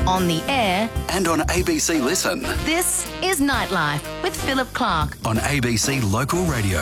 on the air, and on ABC Listen. this is Nightlife with Philip Clark. On ABC Local Radio.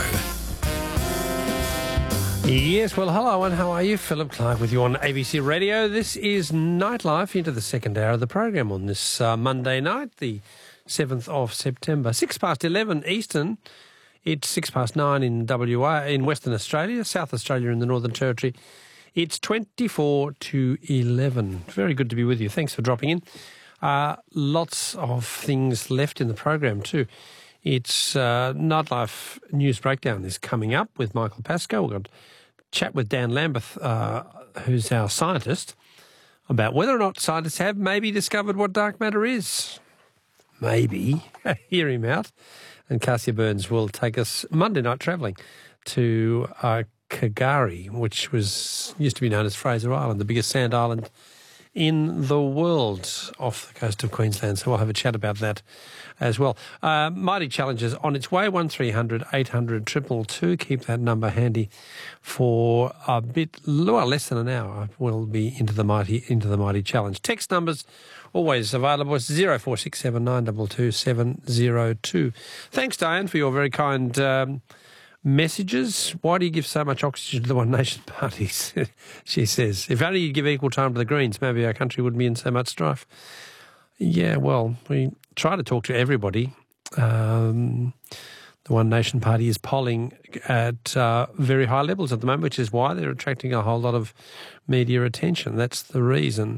Yes, well, hello and how are you? Philip Clark with you on ABC Radio. This is Nightlife into the second hour of the program on this Monday night, the 7th of September. 11 Eastern. It's 9 in WA, in Western Australia, South Australia in the Northern Territory. It's 24 to 11. Very good to be with you. Thanks for dropping in. Lots of things left in the program too. It's Nightlife News Breakdown is coming up with Michael Pascoe. We've got a chat with Dan Lambeth, who's our scientist, about whether or not scientists have maybe discovered what dark matter is. Maybe. Hear him out. And Cassia Burns will take us Monday night travelling to K'gari, which used to be known as Fraser Island, the biggest sand island in the world off the coast of Queensland. So we'll have a chat about that as well. Mighty Challenges on its way, 1300 800 222. Keep that number handy for a bit, well, less than an hour. We'll be into the Mighty Challenge. Text numbers always available. It's 0467 922 702. Thanks, Diane, for your very kind messages. Why do you give so much oxygen to the One Nation parties? She says, if only you'd give equal time to the Greens, maybe our country wouldn't be in so much strife. Yeah, well, we try to talk to everybody. The One Nation party is polling at very high levels at the moment, which is why they're attracting a whole lot of media attention. That's the reason.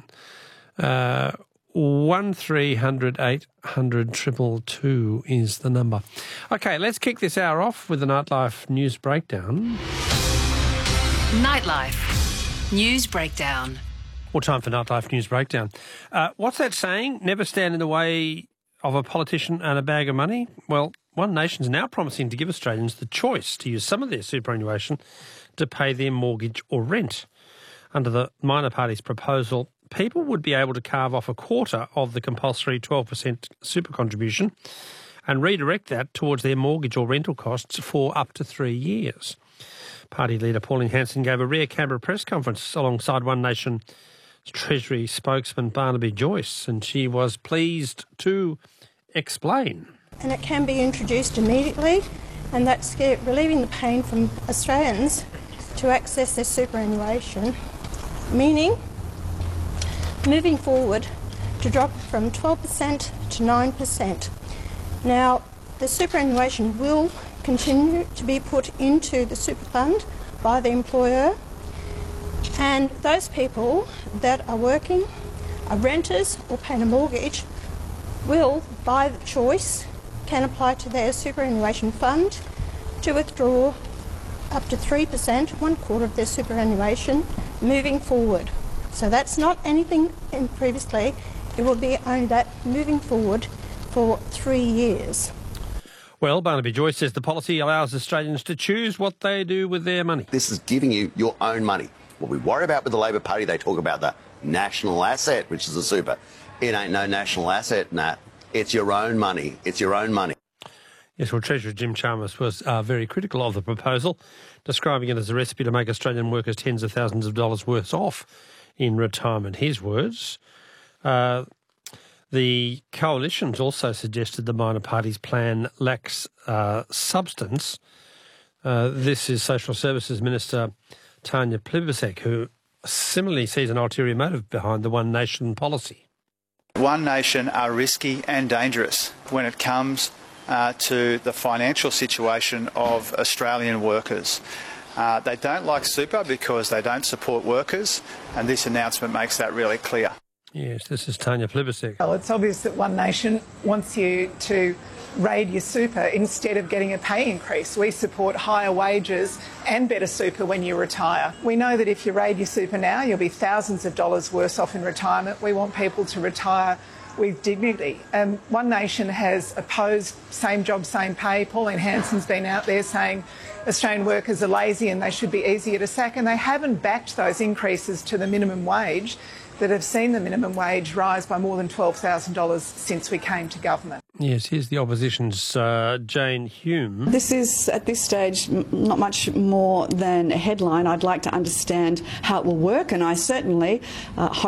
1300 800 222 is the number. Okay, let's kick this hour off with the Nightlife News Breakdown. Nightlife News Breakdown. More time for Nightlife News Breakdown. What's that saying? Never stand in the way of a politician and a bag of money? Well, One Nation's now promising to give Australians the choice to use some of their superannuation to pay their mortgage or rent. Under the minor party's proposal, people would be able to carve off a quarter of the compulsory 12% super contribution and redirect that towards their mortgage or rental costs for up to 3 years. Party leader Pauline Hanson gave a rare Canberra press conference alongside One Nation Treasury spokesman Barnaby Joyce, and she was pleased to explain. And it can be introduced immediately, and that's relieving the pain from Australians to access their superannuation, meaning moving forward to drop from 12% to 9%. Now, the superannuation will continue to be put into the super fund by the employer, and those people that are working, are renters or paying a mortgage, will, by the choice, can apply to their superannuation fund to withdraw up to 3%, 1/4 of their superannuation, moving forward. So that's not anything in previously. It will be only that moving forward for 3 years. Well, Barnaby Joyce says the policy allows Australians to choose what they do with their money. This is giving you your own money. What we worry about with the Labor Party, they talk about the national asset, which is the super. It ain't no national asset, Nat. It's your own money. It's your own money. Yes, well, Treasurer Jim Chalmers was very critical of the proposal, describing it as a recipe to make Australian workers tens of thousands of dollars worse off in retirement. His words. The coalition's also suggested the minor party's plan lacks substance. This is Social Services Minister Tanya Plibersek, who similarly sees an ulterior motive behind the One Nation policy. One Nation are risky and dangerous when it comes to the financial situation of Australian workers. They don't like super because they don't support workers, and this announcement makes that really clear. Yes, this is Tanya Plibersek. Well, it's obvious that One Nation wants you to raid your super instead of getting a pay increase. We support higher wages and better super when you retire. We know that if you raid your super now, you'll be thousands of dollars worse off in retirement. We want people to retire with dignity. One Nation has opposed same job, same pay. Pauline Hanson's been out there saying Australian workers are lazy and they should be easier to sack, and they haven't backed those increases to the minimum wage that have seen the minimum wage rise by more than $12,000 since we came to government. Yes, here's the opposition's Jane Hume. This is, at this stage, not much more than a headline. I'd like to understand how it will work, and I certainly hope